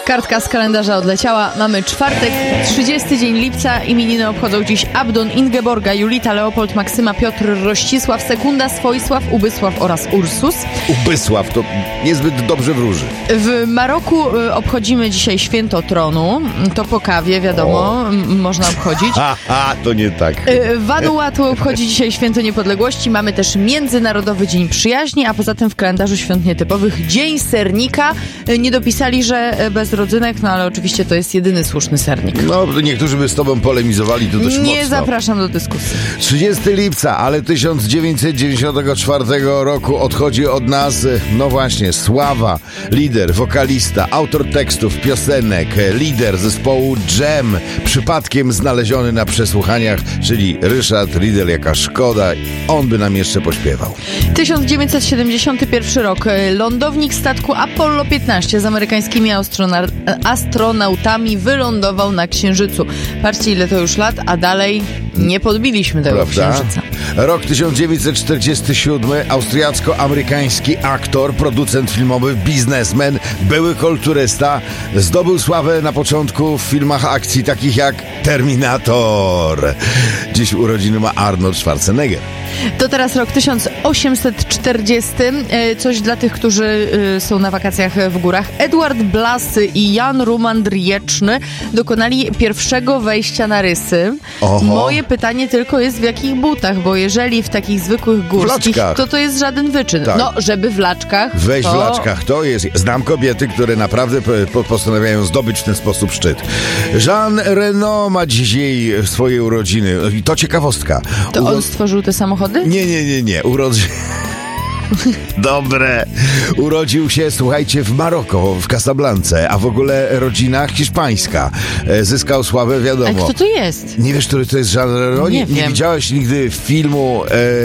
Kartka z kalendarza odleciała. Mamy czwartek, 30 dzień lipca. Imieniny obchodzą dziś Abdon, Ingeborga, Julita, Leopold, Maksyma, Piotr, Rościsław, Sekunda, Swoisław, Ubysław oraz Ursus. Ubysław to niezbyt dobrze wróży. W Maroku obchodzimy dzisiaj święto tronu. To po kawie, wiadomo, można obchodzić. To nie tak. Vanuatu obchodzi dzisiaj święto niepodległości. Mamy też Międzynarodowy Dzień Przyjaźni, a poza tym w kalendarzu świąt nietypowych Dzień Sernika. Nie dopisali, że bez rodzynek, no ale oczywiście to jest jedyny słuszny sernik. No, niektórzy by z tobą polemizowali tu dość mocno. Nie zapraszam do dyskusji. 30 lipca, ale 1994 roku odchodzi od nas, no właśnie, sława, lider, wokalista, autor tekstów, piosenek, lider zespołu Jam, przypadkiem znaleziony na przesłuchaniach, czyli Ryszard Riedel. Jaka szkoda, on by nam jeszcze pośpiewał. 1971 rok. Lądownik statku Apollo 15 z amerykańskimi astronautami wylądował na Księżycu. Patrzcie, ile to już lat, a dalej nie podbiliśmy tego Księżyca. Rok 1947. Austriacko-amerykański aktor, producent filmowy, biznesmen, były kulturysta. Zdobył sławę na początku w filmach akcji takich jak Terminator. Dziś urodziny ma Arnold Schwarzenegger. To teraz rok 1840. Coś dla tych, którzy są na wakacjach w górach. Edward Blasy i Jan Ruman Drieczny dokonali pierwszego wejścia na rysy. Oho. Moje pytanie tylko jest, w jakich butach, bo jeżeli w takich zwykłych górskich, to jest żaden wyczyn. Tak. No, żeby w laczkach. Wejść w laczkach, to jest... Znam kobiety, które naprawdę postanawiają zdobyć w ten sposób szczyt. Jean Reno ma dzisiaj swoje urodziny. I to ciekawostka. To on stworzył te samochody? Nie. Dobre. Urodził się, słuchajcie, w Maroko, w Casablance, a w ogóle rodzina hiszpańska. Zyskał sławę, wiadomo. A kto to jest? Nie wiesz, który to jest Jean Reno? Nie wiem. Nie widziałeś nigdy filmu,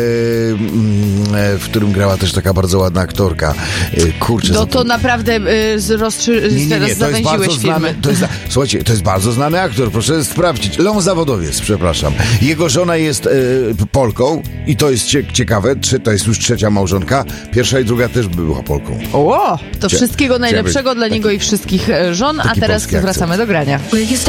w którym grała też taka bardzo ładna aktorka. Kurczę. No to naprawdę Nie, to jest bardzo znany. Słuchajcie, to jest bardzo znany aktor, proszę sprawdzić. Leon Zawodowiec, przepraszam. Jego żona jest Polką i to jest ciekawe, to jest już trzecia małżonka. Pierwsza i druga też była Polką. To wszystkiego najlepszego dla niego i wszystkich żon, a teraz wracamy do grania.